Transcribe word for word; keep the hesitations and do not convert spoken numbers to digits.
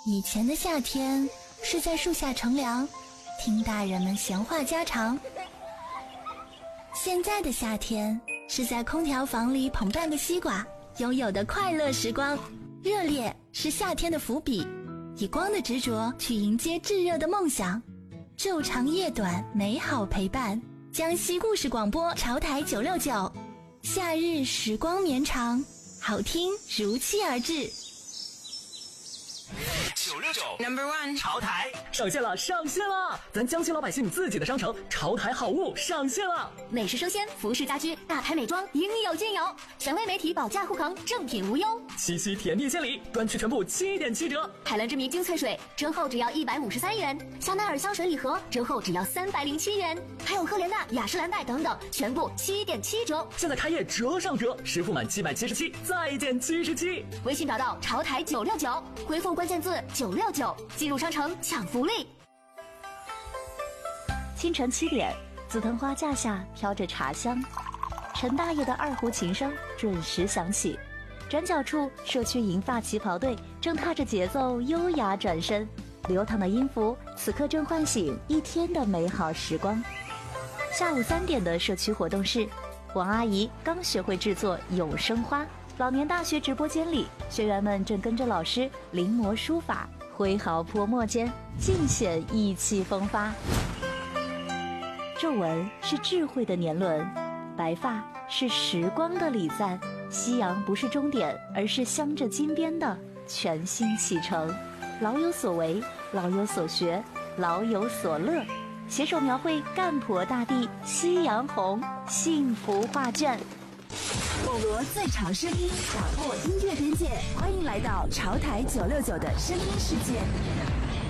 以前的夏天是在树下乘凉，听大人们闲话家常。现在的夏天是在空调房里捧半个西瓜，拥有的快乐时光。热烈是夏天的伏笔，以光的执着去迎接炙热的梦想。昼长夜短，美好陪伴。江西故事广播潮台九六九，夏日时光绵长，好听如期而至。 九六九 Number One 潮台上线了，上线了！咱江西老百姓自己的商城潮台好物上线了， 美食生鲜、服饰家居、大牌美妆应有尽有，权威媒体保价护航，正品无忧。 七夕甜蜜献礼，专区全部七点七折。 海蓝之谜精粹水折后只要一百五十三元，香奈儿香水礼盒折后只要三百零七元，还有赫莲娜、雅诗兰黛等等，全部七点七折。 现在开业折上折，实付满七百七十七再减七十七。 微信找到潮台九六九，回复关键字九六九，进入商城抢福利。 清晨七点，紫藤花架下飘着茶香，陈大爷的二胡琴声准时响起。转角处，社区银发旗袍队正踏着节奏优雅转身，流淌的音符此刻正唤醒一天的美好时光。下午三点的社区活动室，王阿姨刚学会制作永生花。老年大学直播间里，学员们正跟着老师临摹书法，挥毫泼墨间尽显意气风发。皱纹是智慧的年轮，白发是时光的礼赞。夕阳不是终点，而是镶着金边的全新启程。老有所为，老有所学，老有所乐，携手描绘干婆大地夕阳红幸福画卷。 网罗最潮声音，打破音乐边界，欢迎来到潮台九六九的声音世界。